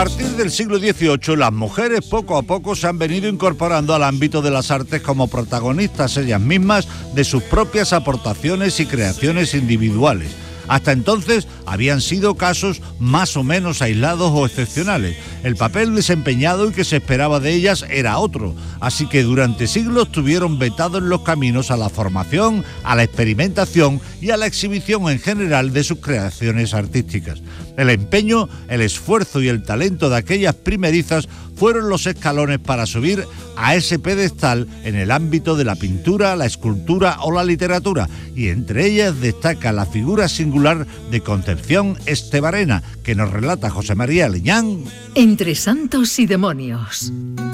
A partir del siglo XVIII, las mujeres poco a poco se han venido incorporando al ámbito de las artes como protagonistas ellas mismas de sus propias aportaciones y creaciones individuales. Hasta entonces habían sido casos más o menos aislados o excepcionales. El papel desempeñado y que se esperaba de ellas era otro, así que durante siglos tuvieron vetados los caminos a la formación, a la experimentación y a la exhibición en general de sus creaciones artísticas. El empeño, el esfuerzo y el talento de aquellas primerizas fueron los escalones para subir a ese pedestal en el ámbito de la pintura, la escultura o la literatura, y entre ellas destaca la figura singular de Concepción Estebarena, que nos relata José María Liñán. Entre santos y demonios.